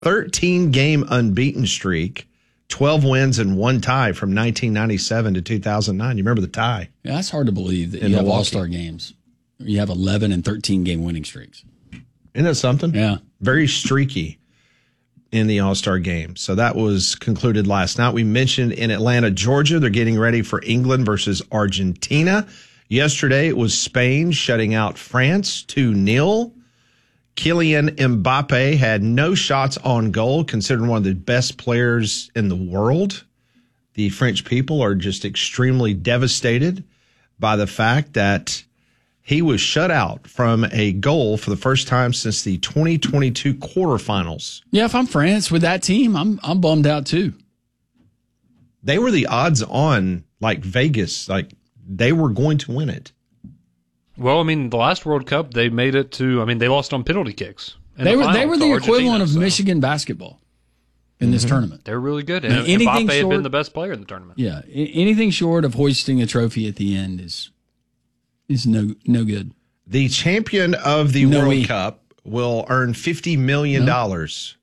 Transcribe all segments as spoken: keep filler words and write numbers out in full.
thirteen-game unbeaten streak, twelve wins and one tie from nineteen ninety-seven to two thousand nine. You remember the tie? Yeah, that's hard to believe that In you have Milwaukee. all-star games. You have eleven and thirteen-game winning streaks. Isn't that something? Yeah. Very streaky in the All-Star game. So that was concluded last night. We mentioned in Atlanta, Georgia, they're getting ready for England versus Argentina. Yesterday, it was Spain shutting out France two nil. Kylian Mbappe had no shots on goal, considered one of the best players in the world. The French people are just extremely devastated by the fact that he was shut out from a goal for the first time since the twenty twenty-two quarterfinals. Yeah, if I'm France with that team, I'm I'm bummed out too. They were the odds on, like Vegas, like they were going to win it. Well, I mean, the last World Cup, they made it to, I mean, they lost on penalty kicks. They were they were the equivalent of Michigan basketball in mm-hmm. this tournament. They're really good. Now, And anything Mbappe had short, been the best player in the tournament. Yeah, anything short of hoisting a trophy at the end is is no no good. The champion of the no World we. Cup will earn fifty million dollars.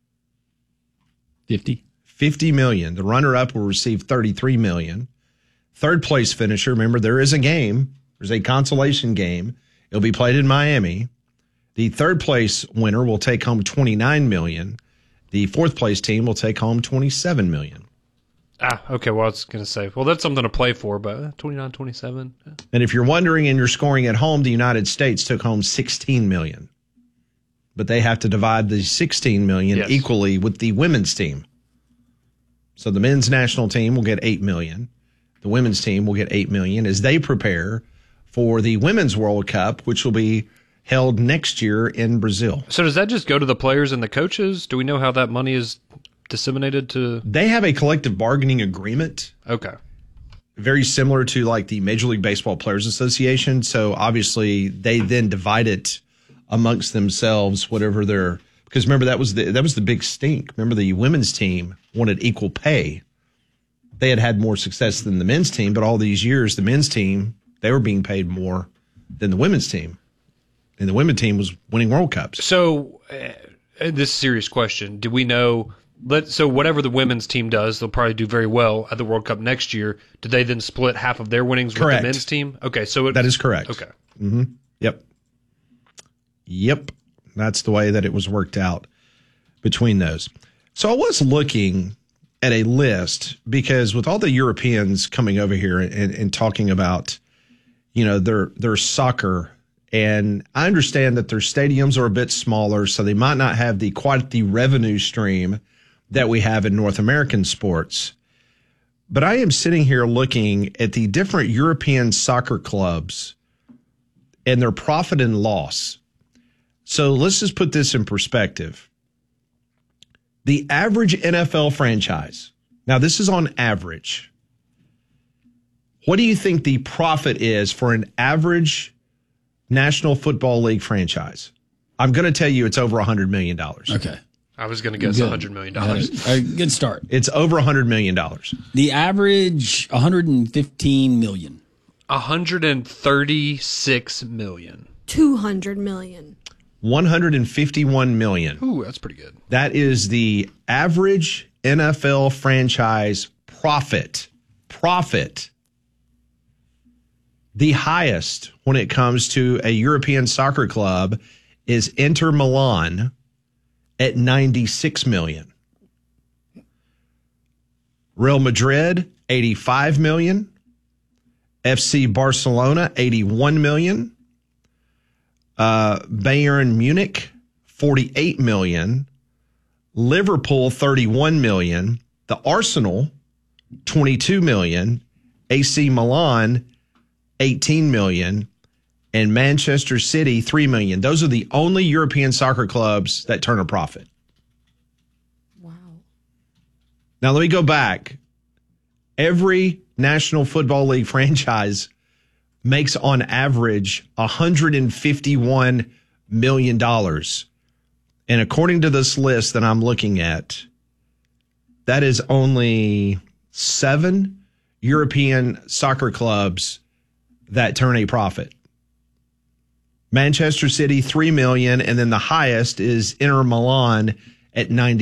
No. fifty? fifty million dollars. The runner-up will receive thirty-three million dollars. Third place finisher, remember, there is a game. There's a consolation game. It'll be played in Miami. The third place winner will take home twenty-nine million dollars. The fourth place team will take home twenty-seven million dollars. Ah, okay, well, I was going to say, well, that's something to play for, but twenty-nine, twenty-seven. Yeah. And if you're wondering and you're scoring at home, the United States took home sixteen million dollars. But they have to divide the sixteen million dollars yes. equally with the women's team. So the men's national team will get eight million dollars. The women's team will get eight million dollars as they prepare for the Women's World Cup, which will be held next year in Brazil. So does that just go to the players and the coaches? Do we know how that money is disseminated to? They have a collective bargaining agreement. Okay. Very similar to like the Major League Baseball Players Association. So obviously they then divide it amongst themselves, whatever their, because remember that was the, that was the big stink. Remember the women's team wanted equal pay. They had had more success than the men's team, but all these years, the men's team, they were being paid more than the women's team. And the women's team was winning World Cups. So, uh, this is a serious question. Do we know, let, so whatever the women's team does, they'll probably do very well at the World Cup next year. Do they then split half of their winnings Correct. with the men's team? Okay, so it, that is correct. Okay. Mm-hmm. Yep. Yep. That's the way that it was worked out between those. So I was looking at a list because with all the Europeans coming over here and, and talking about, you know, their their soccer, and I understand that their stadiums are a bit smaller, so they might not have the quite the revenue stream that we have in North American sports. But I am sitting here looking at the different European soccer clubs and their profit and loss. So let's just put this in perspective. The average N F L franchise, now this is on average. What do you think the profit is for an average National Football League franchise? I'm going to tell you it's over one hundred million dollars. Okay. I was going to guess Good. one hundred million dollars. A good start. It's over one hundred million dollars. The average, one hundred fifteen million dollars. one hundred thirty-six million dollars. two hundred million dollars. one hundred fifty-one million dollars. Ooh, that's pretty good. That is the average N F L franchise profit. Profit. The highest when it comes to a European soccer club is Inter Milan at ninety-six million dollars. Real Madrid, eighty-five million dollars. F C Barcelona, eighty-one million dollars. Uh, Bayern Munich, forty-eight million dollars. Liverpool, thirty-one million dollars. The Arsenal, twenty-two million dollars. A C Milan, eighteen million dollars. And Manchester City, three million dollars. Those are the only European soccer clubs that turn a profit. Wow. Now, let me go back. Every National Football League franchise makes on average one hundred fifty-one million dollars. And according to this list that I'm looking at, that is only seven European soccer clubs that turn a profit. Manchester City, three million dollars, and then the highest is Inter Milan at ninety.